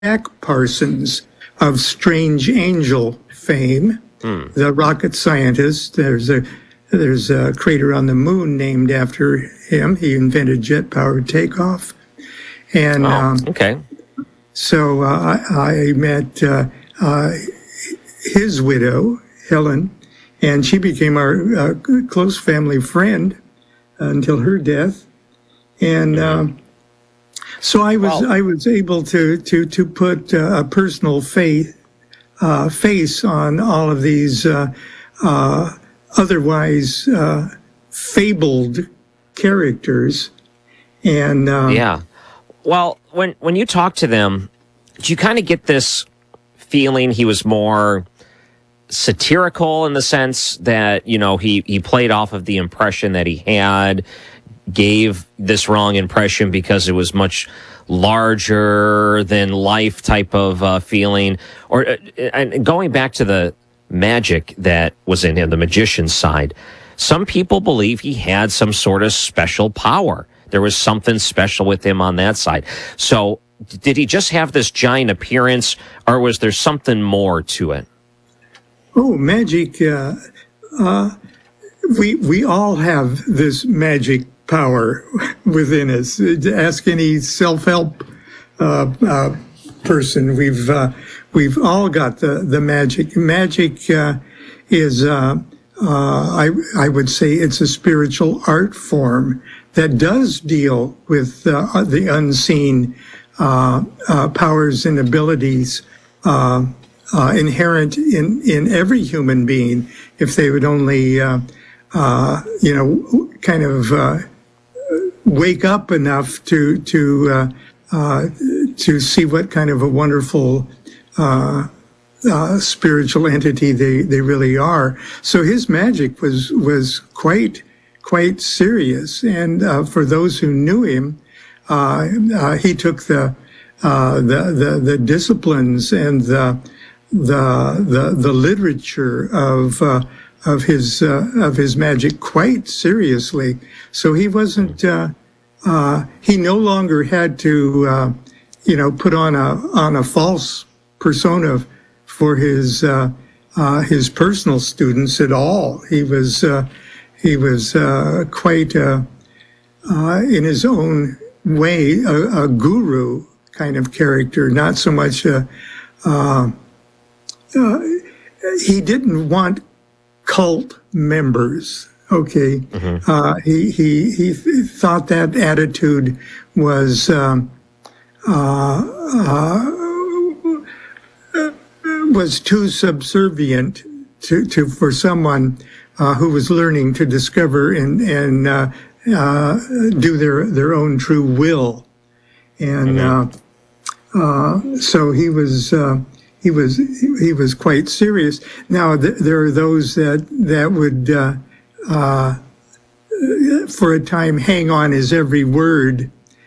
Jack Parsons of Strange Angel fame, the rocket scientist. There's a crater on the moon named after him. He invented jet-powered takeoff. And okay. So I met his widow, Helen, and she became our close family friend until her death. And so I was able to put a personal face on all of these otherwise fabled characters. And yeah. Well, when you talk to them, do you kind of get this feeling he was more satirical in the sense that, you know, he played off of the impression that he had, gave this wrong impression because it was much larger than life type of feeling? Or and going back to the magic that was in him, the magician's side, some people believe he had some sort of special power. There was something special with him on that side. So did he just have this giant appearance, or was there something more to it? Oh, magic. We all have this magic power within us. Ask any self-help person. We've all got the magic. Magic is, I would say, it's a spiritual art form that does deal with the unseen powers and abilities inherent in every human being, if they would only, kind of wake up enough to see what kind of a wonderful spiritual entity they really are. So his magic was quite serious, and for those who knew him, he took the disciplines and the literature of his magic quite seriously. So he wasn't. He no longer had to, put on a false persona for his personal students at all. He was quite in his own way a guru kind of character. Not so much. He didn't want cult members. Okay, he thought that attitude was too subservient for someone who was learning to discover and do their own true will, and so he was quite serious. Now there are those that would for a time hang on his every word,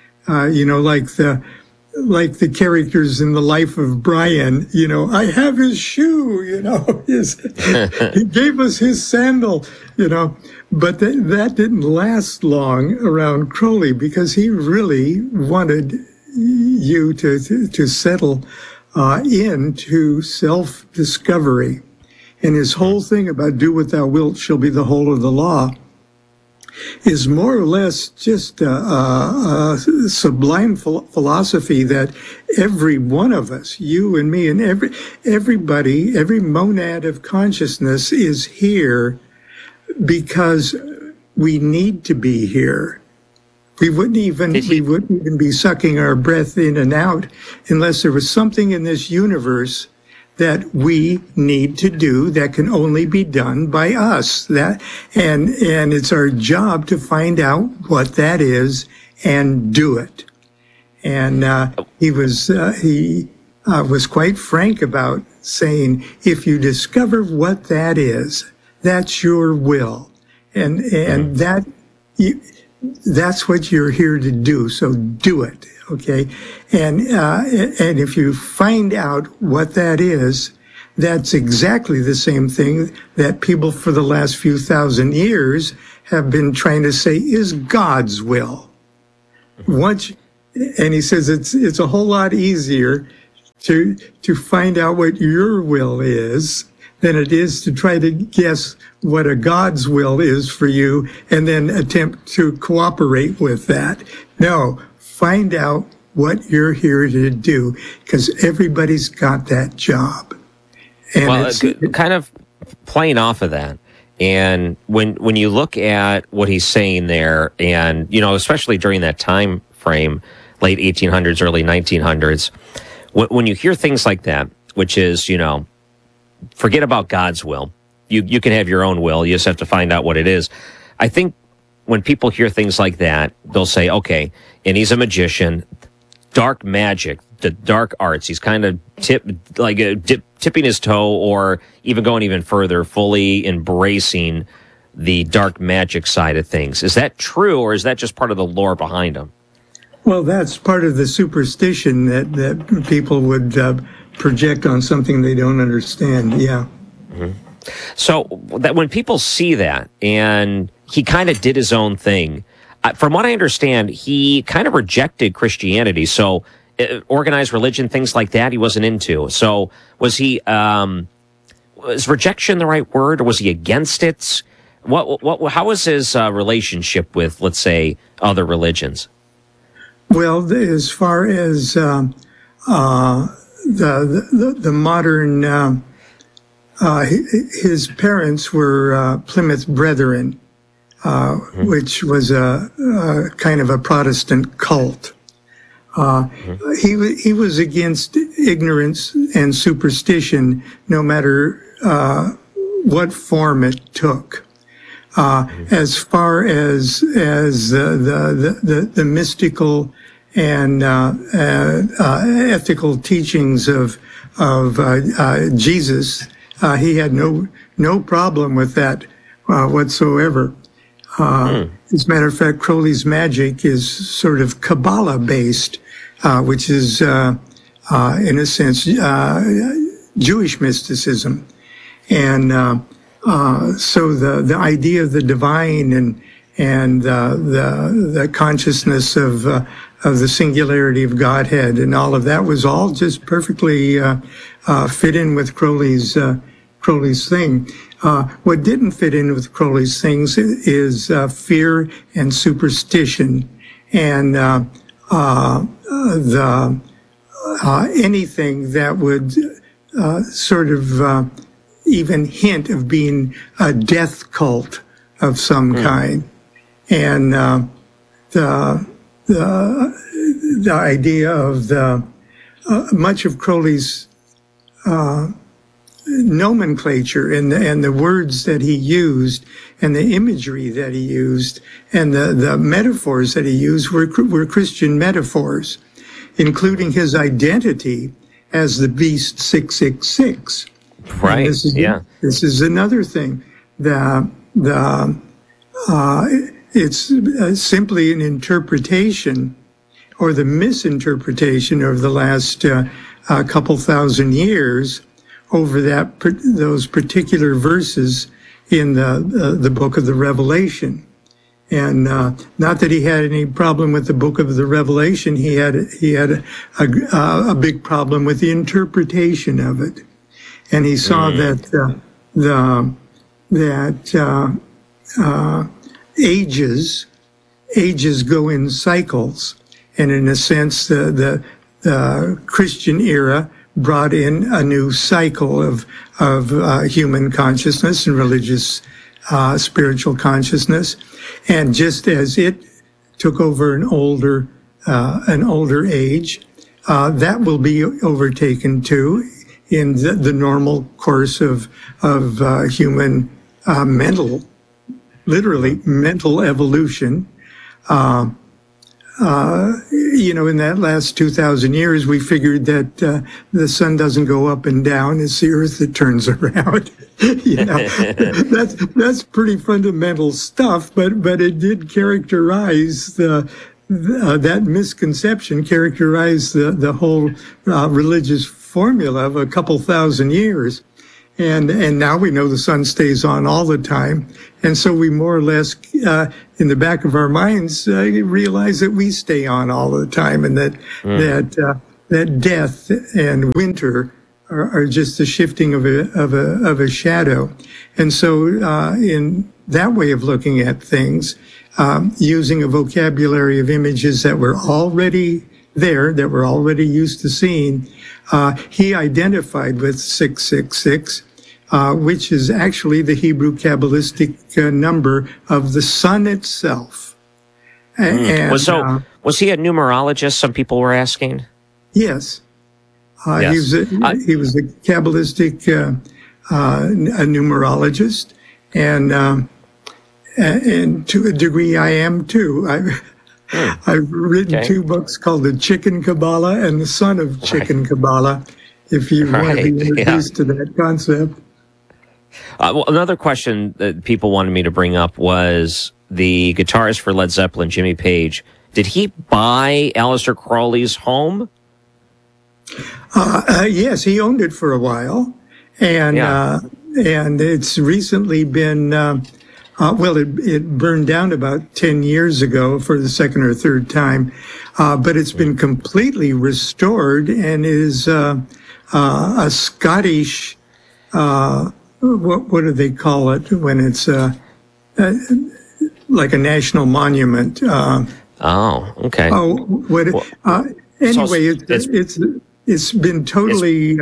like the characters in the Life of Brian. I have his shoe, he gave us his sandal, but that didn't last long around Crowley, because he really wanted you to settle into self-discovery. And his whole thing about do what thou wilt shall be the whole of the law is more or less just a sublime philosophy that every one of us, you and me and everybody, every monad of consciousness is here because we need to be here. We wouldn't even be sucking our breath in and out unless there was something in this universe that we need to do that can only be done by us. And it's our job to find out what that is and do it. And he was quite frank about saying, if you discover what that is, that's your will, and that's what you're here to do. So do it. Okay. And if you find out what that is, that's exactly the same thing that people for the last few thousand years have been trying to say is God's will. And he says it's a whole lot easier to find out what your will is than it is to try to guess what a God's will is for you and then attempt to cooperate with that. No, find out what you're here to do, because everybody's got that job. And well, kind of playing off of that. And when you look at what he's saying there, and, you know, especially during that time frame, late 1800s, early 1900s, when you hear things like that, which is, you know, forget about God's will. You can have your own will. You just have to find out what it is. I think when people hear things like that, they'll say, okay, and he's a magician, dark magic, the dark arts. He's kind of tipping his toe, or even going even further, fully embracing the dark magic side of things. Is that true, or is that just part of the lore behind him? Well, that's part of the superstition that people would project on something they don't understand. Yeah. Mm-hmm. So that when people see that, and he kind of did his own thing, from what I understand, he kind of rejected Christianity. So organized religion, things like that, he wasn't into. So was he, was rejection the right word, or was he against it? How was his relationship with, let's say, other religions? Well, as far as the modern, his parents were Plymouth Brethren, which was a kind of a Protestant cult. He was against ignorance and superstition, no matter what form it took. As far as the mystical and ethical teachings of Jesus, he had no problem with that whatsoever. As a matter of fact, Crowley's magic is sort of Kabbalah based, which is in a sense Jewish mysticism, and so the idea of the divine and the consciousness of the singularity of Godhead and all of that was all just perfectly fit in with Crowley's thing. What didn't fit in with Crowley's things is fear and superstition and anything that would sort of even hint of being a death cult of some kind. And the idea of much of Crowley's nomenclature and the words that he used and the imagery that he used and the metaphors that he used were Christian metaphors, including his identity as the Beast 666. Right. This is another thing. It's simply an interpretation or the misinterpretation of the last couple thousand years over those particular verses in the book of the Revelation. And not that he had any problem with the book of the Revelation, he had a big problem with the interpretation of it. And he saw that ages go in cycles, and in a sense, the Christian era brought in a new cycle of human consciousness and religious spiritual consciousness, and just as it took over an older age, that will be overtaken too in the normal course of human mental evolution. In that last 2,000 years, we figured that the sun doesn't go up and down; it's the Earth that turns around. That's pretty fundamental stuff, but it did characterize that misconception, characterized the whole religious formula of a couple thousand years. And now we know the sun stays on all the time. And so we more or less, in the back of our minds, realize that we stay on all the time, and that that death and winter are just the shifting of a shadow. And so, in that way of looking at things, using a vocabulary of images that were already there, that we're already used to seeing, he identified with 666, which is actually the Hebrew Kabbalistic number of the sun itself. And, was he a numerologist? Some people were asking. Yes. Yes. He was a Kabbalistic a numerologist, and to a degree I am too. I've written 2 books called The Chicken Kabbalah and The Son of Chicken Kabbalah, if you want to be introduced to that concept. Well, another question that people wanted me to bring up was the guitarist for Led Zeppelin, Jimmy Page. Did he buy Aleister Crowley's home? Yes, he owned it for a while, and it's recently been it burned down about 10 years ago for the second or third time, but it's been completely restored and is a Scottish what do they call it when it's like a national monument? Okay. Anyway, it's been totally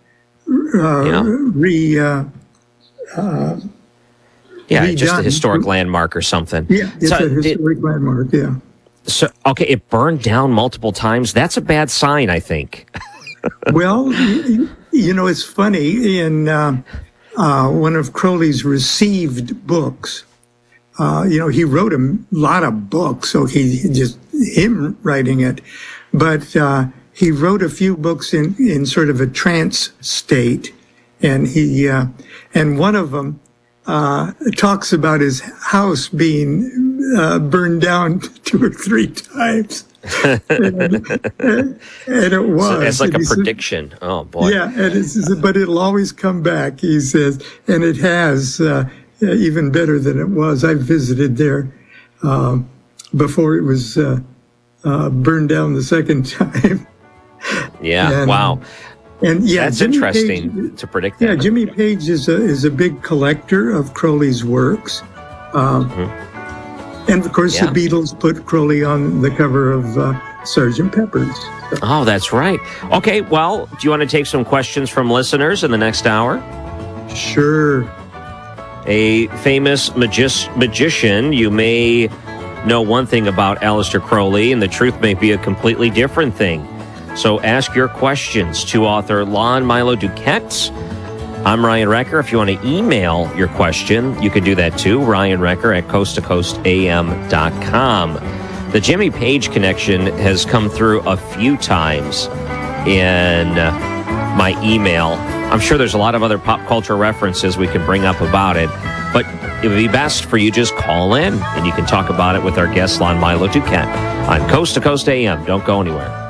just a historic landmark or something. Yeah, it's a historic landmark, yeah. So, okay, it burned down multiple times. That's a bad sign, I think. Well, it's funny. In one of Crowley's received books, he wrote a lot of books, so him writing it. But he wrote a few books in sort of a trance state, and and one of them talks about his house being burned down 2 or 3 times. and it was. So it's like a prediction. Oh, boy. Yeah, but it'll always come back, he says. And it has, even better than it was. I visited there before it was burned down the second time. Yeah, wow. And that's Jimmy interesting Page, to predict that. Yeah, Jimmy Page is a big collector of Crowley's works. And of course, the Beatles put Crowley on the cover of Sgt. Pepper's. Oh, that's right. Okay, well, do you want to take some questions from listeners in the next hour? Sure. A famous magician, you may know one thing about Aleister Crowley, and the truth may be a completely different thing. So ask your questions to author Lon Milo Duquette. I'm Ryan Recker. If you want to email your question, you can do that too. Ryan Recker at coasttocoastam.com. The Jimmy Page connection has come through a few times in my email. I'm sure there's a lot of other pop culture references we can bring up about it, but it would be best for you just call in and you can talk about it with our guest, Lon Milo Duquette, on Coast to Coast AM. Don't go anywhere.